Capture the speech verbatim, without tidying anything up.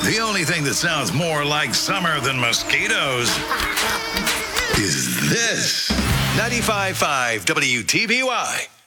The only thing that sounds more like summer than mosquitoes is this. ninety-five point five W T B Y.